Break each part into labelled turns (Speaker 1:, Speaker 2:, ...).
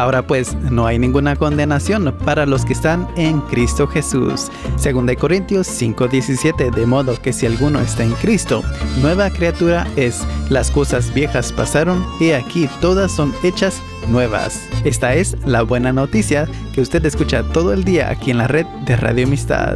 Speaker 1: Ahora pues, no hay ninguna condenación para los que están en Cristo Jesús. 2 Corintios 5:17, de modo que si alguno está en Cristo, nueva criatura es. Las cosas viejas pasaron y aquí todas son hechas nuevas. Esta es la buena noticia que usted escucha todo el día aquí en la red de Radio Amistad.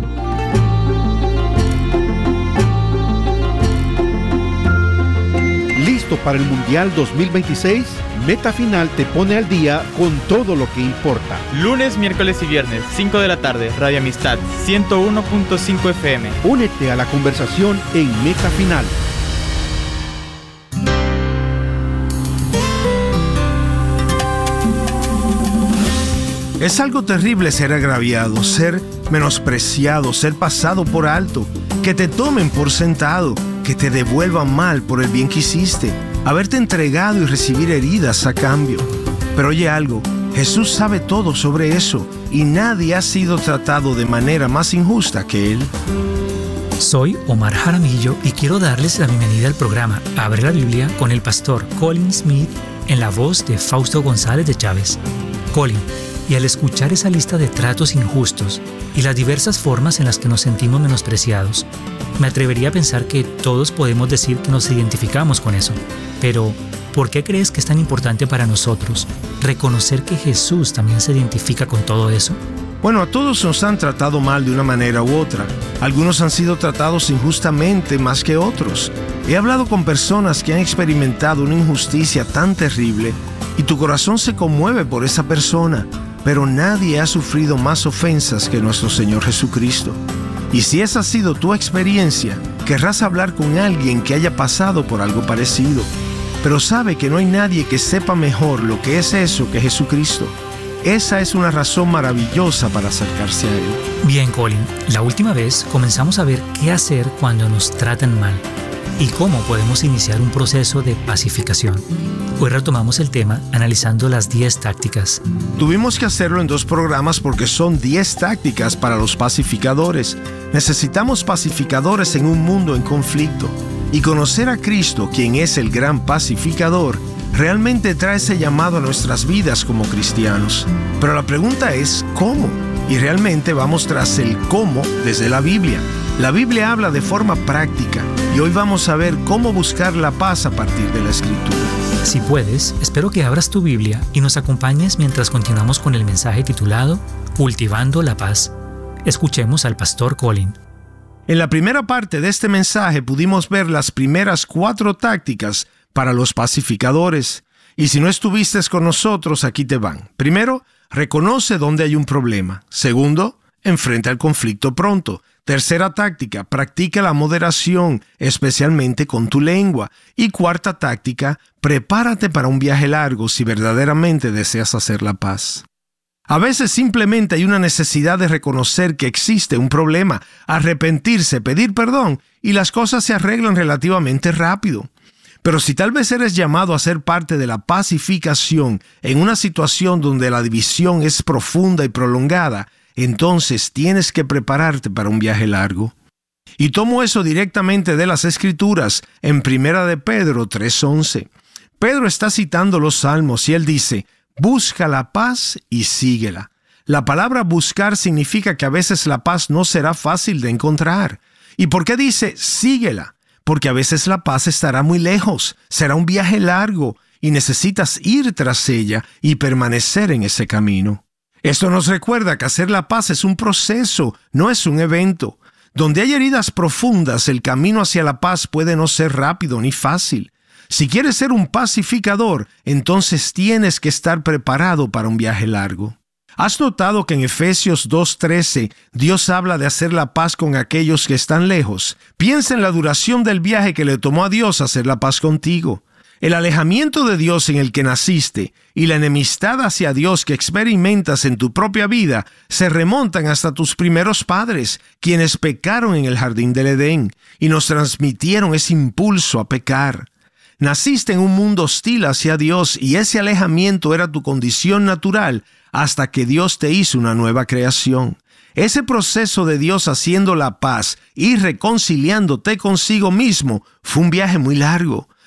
Speaker 2: ¿Listo para el Mundial 2026? Meta Final te pone al día con todo lo que importa.
Speaker 3: Lunes, miércoles y viernes, 5 de la tarde, Radio Amistad, 101.5 FM.
Speaker 2: Únete a la conversación en Meta Final.
Speaker 4: Es algo terrible ser agraviado, ser menospreciado, ser pasado por alto, que te tomen por sentado, que te devuelvan mal por el bien que hiciste, haberte entregado y recibir heridas a cambio. Pero oye algo, Jesús sabe todo sobre eso y nadie ha sido tratado de manera más injusta que Él.
Speaker 5: Soy Omar Jaramillo y quiero darles la bienvenida al programa Abre la Biblia con el pastor Colin Smith en la voz de Fausto González de Chávez. Colin, y al escuchar esa lista de tratos injustos y las diversas formas en las que nos sentimos menospreciados, me atrevería a pensar que todos podemos decir que nos identificamos con eso. Pero, ¿por qué crees que es tan importante para nosotros reconocer que Jesús también se identifica con todo eso?
Speaker 4: Bueno, a todos nos han tratado mal de una manera u otra. Algunos han sido tratados injustamente más que otros. He hablado con personas que han experimentado una injusticia tan terrible y tu corazón se conmueve por esa persona. Pero nadie ha sufrido más ofensas que nuestro Señor Jesucristo. Y si esa ha sido tu experiencia, querrás hablar con alguien que haya pasado por algo parecido. Pero sabe que no hay nadie que sepa mejor lo que es eso que Jesucristo. Esa es una razón maravillosa para acercarse a Él.
Speaker 5: Bien, Colin, la última vez comenzamos a ver qué hacer cuando nos tratan mal y cómo podemos iniciar un proceso de pacificación. Hoy retomamos el tema analizando las 10 tácticas.
Speaker 4: Tuvimos que hacerlo en 2 programas porque son 10 tácticas para los pacificadores. Necesitamos pacificadores en un mundo en conflicto. Y conocer a Cristo, quien es el gran pacificador, realmente trae ese llamado a nuestras vidas como cristianos. Pero la pregunta es, ¿cómo? Y realmente vamos tras el cómo desde la Biblia. La Biblia habla de forma práctica y hoy vamos a ver cómo buscar la paz a partir de la Escritura.
Speaker 5: Si puedes, espero que abras tu Biblia y nos acompañes mientras continuamos con el mensaje titulado Cultivando la Paz. Escuchemos al pastor Colin.
Speaker 4: En la primera parte de este mensaje pudimos ver las primeras 4 tácticas para los pacificadores. Y si no estuviste con nosotros, aquí te van. Primero, reconoce dónde hay un problema. Segundo, enfrenta el conflicto pronto. Tercera táctica, practica la moderación, especialmente con tu lengua. Y cuarta táctica, prepárate para un viaje largo si verdaderamente deseas hacer la paz. A veces simplemente hay una necesidad de reconocer que existe un problema, arrepentirse, pedir perdón, y las cosas se arreglan relativamente rápido. Pero si tal vez eres llamado a ser parte de la pacificación en una situación donde la división es profunda y prolongada, entonces tienes que prepararte para un viaje largo. Y tomo eso directamente de las Escrituras en 1 de Pedro 3:11. Pedro está citando los Salmos y él dice, busca la paz y síguela. La palabra buscar significa que a veces la paz no será fácil de encontrar. ¿Y por qué dice síguela? Porque a veces la paz estará muy lejos, será un viaje largo y necesitas ir tras ella y permanecer en ese camino. Esto nos recuerda que hacer la paz es un proceso, no es un evento. Donde hay heridas profundas, el camino hacia la paz puede no ser rápido ni fácil. Si quieres ser un pacificador, entonces tienes que estar preparado para un viaje largo. ¿Has notado que en Efesios 2:13 Dios habla de hacer la paz con aquellos que están lejos? Piensa en la duración del viaje que le tomó a Dios hacer la paz contigo. El alejamiento de Dios en el que naciste y la enemistad hacia Dios que experimentas en tu propia vida se remontan hasta tus primeros padres, quienes pecaron en el jardín del Edén y nos transmitieron ese impulso a pecar. Naciste en un mundo hostil hacia Dios y ese alejamiento era tu condición natural hasta que Dios te hizo una nueva creación. Ese proceso de Dios haciendo la paz y reconciliándote consigo mismo fue un viaje muy largo.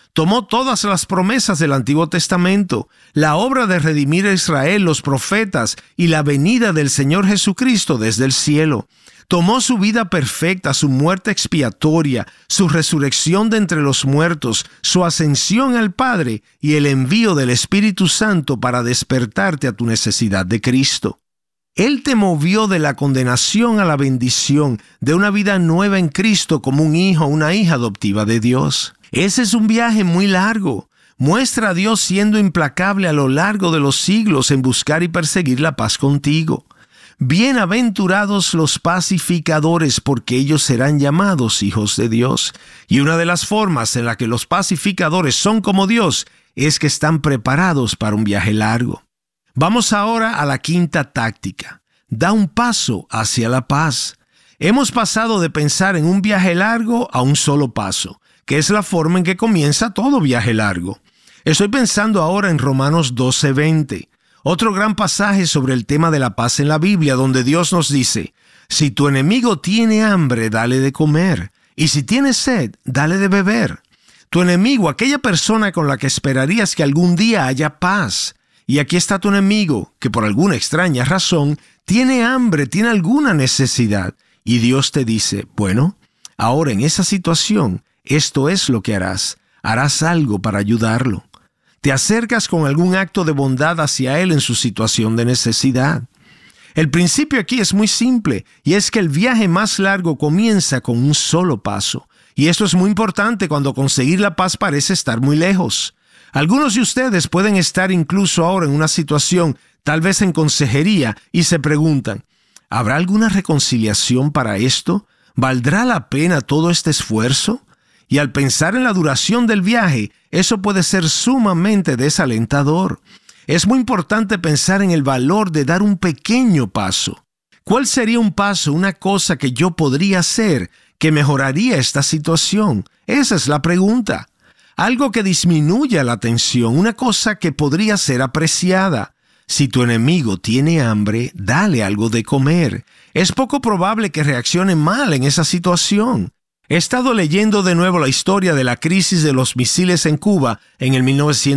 Speaker 4: Tomó todas las promesas del Antiguo Testamento, la obra de redimir a Israel, los profetas y la venida del Señor Jesucristo desde el cielo. Tomó su vida perfecta, su muerte expiatoria, su resurrección de entre los muertos, su ascensión al Padre y el envío del Espíritu Santo para despertarte a tu necesidad de Cristo. Él te movió de la condenación a la bendición, de una vida nueva en Cristo como un hijo o una hija adoptiva de Dios. Ese es un viaje muy largo. Muestra a Dios siendo implacable a lo largo de los siglos en buscar y perseguir la paz contigo. Bienaventurados los pacificadores, porque ellos serán llamados hijos de Dios. Y una de las formas en la que los pacificadores son como Dios es que están preparados para un viaje largo. Vamos ahora a la quinta táctica. Da un paso hacia la paz. Hemos pasado de pensar en un viaje largo a un solo paso, que es la forma en que comienza todo viaje largo. Estoy pensando ahora en Romanos 12:20. Otro gran pasaje sobre el tema de la paz en la Biblia, donde Dios nos dice: si tu enemigo tiene hambre, dale de comer, y si tiene sed, dale de beber. Tu enemigo, aquella persona con la que esperarías que algún día haya paz. Y aquí está tu enemigo, que por alguna extraña razón tiene hambre, tiene alguna necesidad. Y Dios te dice: bueno, ahora en esa situación, esto es lo que harás. Harás algo para ayudarlo. Te acercas con algún acto de bondad hacia él en su situación de necesidad. El principio aquí es muy simple, y es que el viaje más largo comienza con un solo paso. Y esto es muy importante cuando conseguir la paz parece estar muy lejos. Algunos de ustedes pueden estar incluso ahora en una situación, tal vez en consejería, y se preguntan: ¿habrá alguna reconciliación para esto? ¿Valdrá la pena todo este esfuerzo? Y al pensar en la duración del viaje, eso puede ser sumamente desalentador. Es muy importante pensar en el valor de dar un pequeño paso. ¿Cuál sería un paso, una cosa que yo podría hacer que mejoraría esta situación? Esa es la pregunta. Algo que disminuya la tensión, una cosa que podría ser apreciada. Si tu enemigo tiene hambre, dale algo de comer. Es poco probable que reaccione mal en esa situación. He estado leyendo de nuevo la historia de la crisis de los misiles en Cuba en el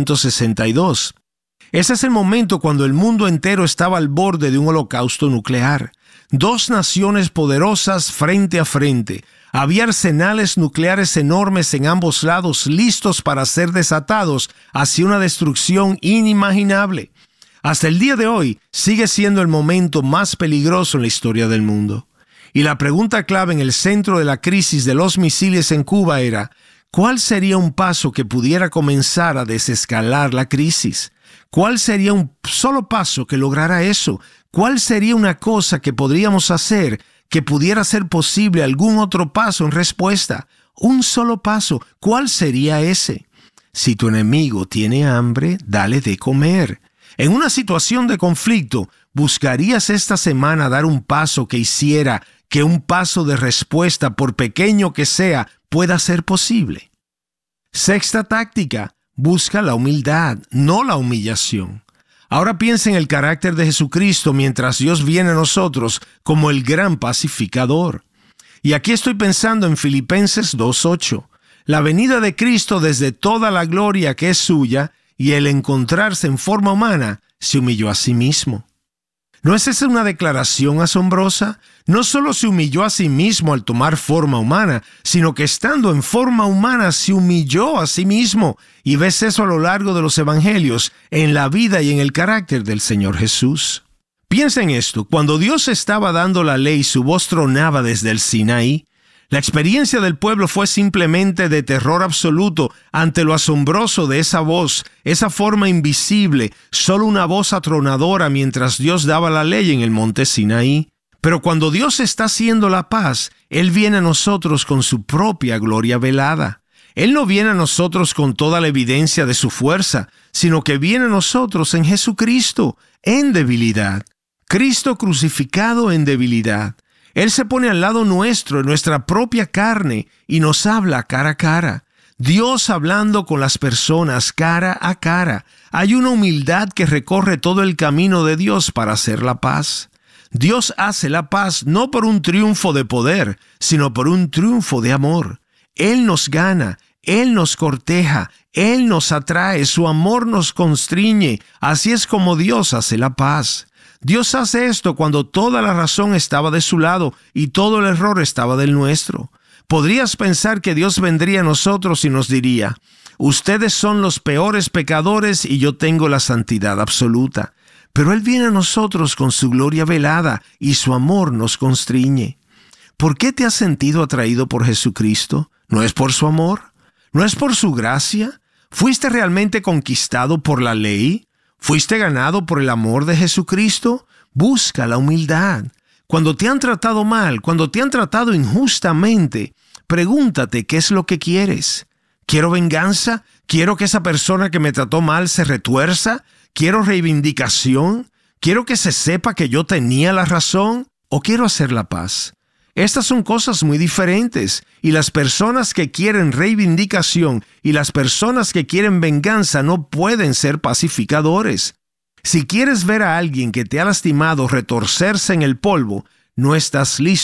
Speaker 4: 1962. Ese es el momento cuando el mundo entero estaba al borde de un holocausto nuclear. Dos naciones poderosas frente a frente. Había arsenales nucleares enormes en ambos lados, listos para ser desatados hacia una destrucción inimaginable. Hasta el día de hoy sigue siendo el momento más peligroso en la historia del mundo. Y la pregunta clave en el centro de la crisis de los misiles en Cuba era: ¿cuál sería un paso que pudiera comenzar a desescalar la crisis? ¿Cuál sería un solo paso que lograra eso? ¿Cuál sería una cosa que podríamos hacer que pudiera ser posible algún otro paso en respuesta? Un solo paso. ¿Cuál sería ese? Si tu enemigo tiene hambre, dale de comer. En una situación de conflicto, ¿buscarías esta semana dar un paso que hiciera que un paso de respuesta, por pequeño que sea, pueda ser posible? Sexta táctica: busca la humildad, no la humillación. Ahora piensa en el carácter de Jesucristo mientras Dios viene a nosotros como el gran pacificador. Y aquí estoy pensando en Filipenses 2:8. La venida de Cristo desde toda la gloria que es suya y el encontrarse en forma humana, se humilló a sí mismo. ¿No es esa una declaración asombrosa? No solo se humilló a sí mismo al tomar forma humana, sino que estando en forma humana se humilló a sí mismo. Y ves eso a lo largo de los evangelios, en la vida y en el carácter del Señor Jesús. Piensa en esto: cuando Dios estaba dando la ley, su voz tronaba desde el Sinaí. La experiencia del pueblo fue simplemente de terror absoluto ante lo asombroso de esa voz, esa forma invisible, solo una voz atronadora mientras Dios daba la ley en el monte Sinaí. Pero cuando Dios está haciendo la paz, Él viene a nosotros con su propia gloria velada. Él no viene a nosotros con toda la evidencia de su fuerza, sino que viene a nosotros en Jesucristo, en debilidad. Cristo crucificado en debilidad. Él se pone al lado nuestro, en nuestra propia carne, y nos habla cara a cara. Dios hablando con las personas cara a cara. Hay una humildad que recorre todo el camino de Dios para hacer la paz. Dios hace la paz no por un triunfo de poder, sino por un triunfo de amor. Él nos gana, Él nos corteja, Él nos atrae, su amor nos constriñe. Así es como Dios hace la paz. Dios hace esto cuando toda la razón estaba de su lado y todo el error estaba del nuestro. Podrías pensar que Dios vendría a nosotros y nos diría: ustedes son los peores pecadores y yo tengo la santidad absoluta. Pero Él viene a nosotros con su gloria velada y su amor nos constriñe. ¿Por qué te has sentido atraído por Jesucristo? ¿No es por su amor? ¿No es por su gracia? ¿Fuiste realmente conquistado por la ley? ¿Fuiste ganado por el amor de Jesucristo? Busca la humildad. Cuando te han tratado mal, cuando te han tratado injustamente, pregúntate qué es lo que quieres. ¿Quiero venganza? ¿Quiero que esa persona que me trató mal se retuerza? ¿Quiero reivindicación? ¿Quiero que se sepa que yo tenía la razón? ¿O quiero hacer la paz? Estas son cosas muy diferentes, y las personas que quieren reivindicación y las personas que quieren venganza no pueden ser pacificadores. Si quieres ver a alguien que te ha lastimado retorcerse en el polvo, no estás listo